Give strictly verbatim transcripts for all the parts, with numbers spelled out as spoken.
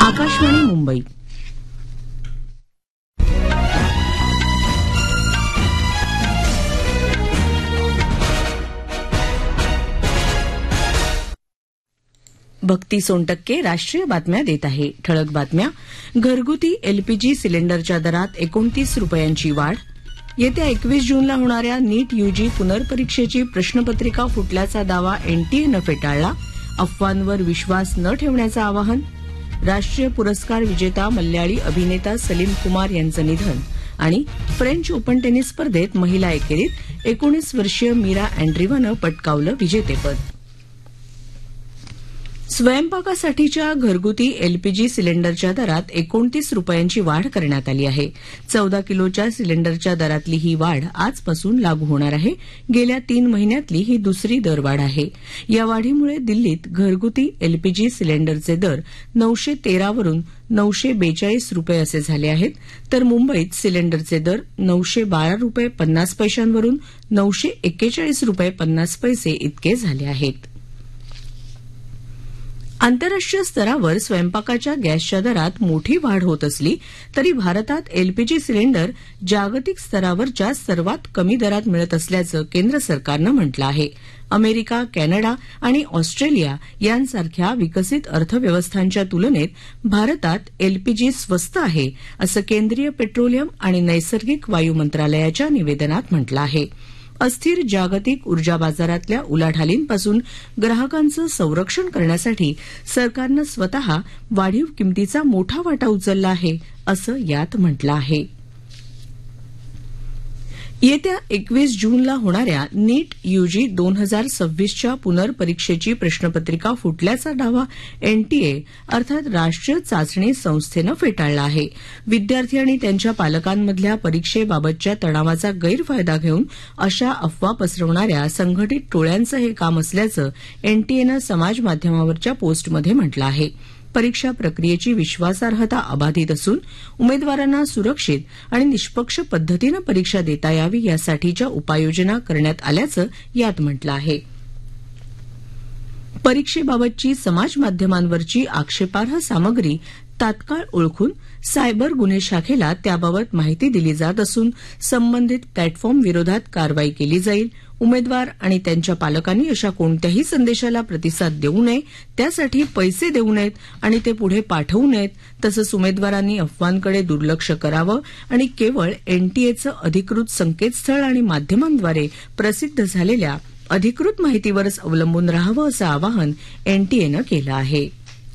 आकाशवाणी मुंबई. भक्ती सोनटक्के राष्ट्रीय बातम्या देत आहे. ठळक बातम्या. घरगुती एलपीजी सिलेंडरच्या दरात एकोणतीस रुपयांची वाढ. येत्या एकवीस जूनला होणाऱ्या नीट यूजी पुनर्परीक्षेची प्रश्नपत्रिका फुटल्याचा दावा एनटीएनं फेटाळला. अफवांवर विश्वास न ठेवण्याचं आवाहन. राष्ट्रीय पुरस्कार विजेता मल्याळी अभिनेता सलीम कुमार यांचं निधन. आणि फ्रेंच ओपन टेनिस स्पर्धेत महिला एकेरीत एकोणीस वर्षीय मीरा अँड्रीवानं पटकावलं विजेतेपद. स्वयंपाकासाठीच्या घरगुती एलपीजी सिलेंडरच्या दरात एकोणतीस रुपयांची वाढ करण्यात आली आहे. चौदा किलोच्या सिलेंडरच्या दरातली ही वाढ आजपासून लागू होणार आहे. गेल्या तीन महिन्यातली ही दुसरी दरवाढ आहे. या वाढीमुळे दिल्लीत घरगुती एलपीजी सिलेंडरचे दर नऊशे तेरावरून नऊशे बेचाळीस रुपये असे झाले आहेत, तर मुंबईत सिलेंडरचे दर नऊशे बारा रुपये पन्नास पैशांवरून नऊशे एक्केचाळीस रुपये पन्नास पैसे इतके झाले आहेत. आंतरराष्ट्रीय स्तरावर स्वयंपाकाच्या गॅसच्या दरात मोठी वाढ होत असली तरी भारतात एलपीजी सिलेंडर जागतिक स्तरावरच्या सर्वात कमी दरात मिळत असल्याचं केंद्र सरकारनं म्हटलं आहे. अमेरिका, कॅनडा आणि ऑस्ट्रेलिया यांसारख्या विकसित अर्थव्यवस्थांच्या तुलनेत भारतात एलपीजी स्वस्त आहे, असं केंद्रीय पेट्रोलियम आणि नैसर्गिक वायू मंत्रालयाच्या निवेदनात म्हटलं आहे. अस्थिर जागतिक ऊर्जा बाजारातल्या उलाढालींपासून ग्राहकांचं संरक्षण करण्यासाठी सरकारनं स्वतः वाढीव किमतीचा मोठा वाटा उचलला आहे, असं यात म्हटलं आहे. येत्या एकवीस जूनला होणाऱ्या नीट यूजी दोन हजार सव्वीसच्या पुनर्परीक्षेची प्रश्नपत्रिका फुटल्याचा दावा एनटीए अर्थात राष्ट्रीय चाचणी संस्थेनं फेटाळला आहे. विद्यार्थी आणि त्यांच्या पालकांमधल्या परीक्षेबाबतच्या तणावाचा गैरफायदा घेऊन अशा अफवा पसरवणाऱ्या संघटित टोळ्यांचं हे काम असल्याचं एनटीएनं समाजमाध्यमावरच्या पोस्टमध्ये म्हटलं आहे. परीक्षा प्रक्रियेची विश्वासार्हता अबाधित असून उमेदवारांना सुरक्षित आणि निष्पक्ष पद्धतीनं परीक्षा देता यावी यासाठीच्या उपाययोजना करण्यात आल्याचं यात म्हटलं आहे. परीक्षेबाबतची समाजमाध्यमांवरची आक्षेपार्ह सामग्री तात्काळ ओळखून सायबर गुन्हे शाखेला त्याबाबत माहिती दिली जात असून संबंधित प्लॅटफॉर्म विरोधात कारवाई केली जाईल. उमेदवार आणि त्यांच्या पालकांनी अशा कोणत्याही संदेशाला प्रतिसाद देऊ नये, त्यासाठी पैसे देऊ नयेत आणि ते पुढे पाठवू नयेत. तसंच उमेदवारांनी अफवांकडे दुर्लक्ष करावं आणि केवळ एनटीएचं अधिकृत संकेतस्थळ आणि माध्यमांद्वारे प्रसिद्ध झालेल्या अधिकृत माहितीवरच अवलंबून राहावं असं आवाहन एनटीएनं केलं आहे.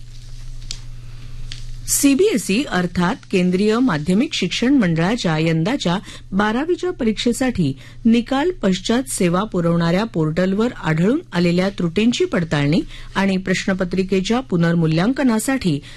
सीबीएसई अर्थात केंद्रीय माध्यमिक शिक्षण मंडळाच्या यंदाच्या बारावीच्या परीक्षेसाठी निकाल पश्चात सेवा पुरवणाऱ्या पोर्टलवर आढळून आलेल्या त्रुटींची पडताळणी आणि प्रश्नपत्रिकेच्या पुनर्मूल्यांकनासाठी